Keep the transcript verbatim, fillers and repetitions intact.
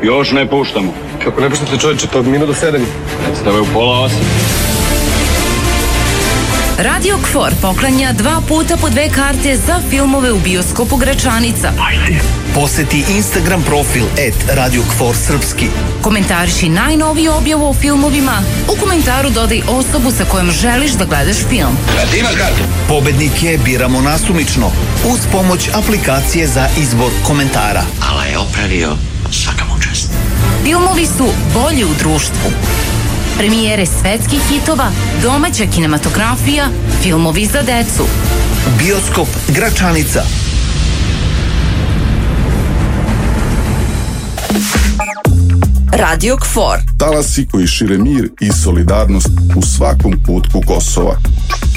Još ne puštamo. Kako ne puštate, čovječe, pa minut do sedam. Predstave u pola osam. Radio Kfor poklanja dva puta po dve karte za filmove u bioskopu Gračanica. Ajde. Poseti Instagram profil et Radio Kfor Srpski. Komentariši najnoviju objavu o filmovima. U komentaru dodaj osobu sa kojom želiš da gledaš film. A ti imaš kartu? Pobednike biramo nasumično uz pomoć aplikacije za izbor komentara. Ala je opravio, svaka mu čast. Filmovi su bolji u društvu. Premijere svetskih hitova, domaća kinematografija, filmovi za decu. Bioskop Gračanica. Radio Kfor. Talasi koji šire mir i solidarnost u svakom kutku Kosova.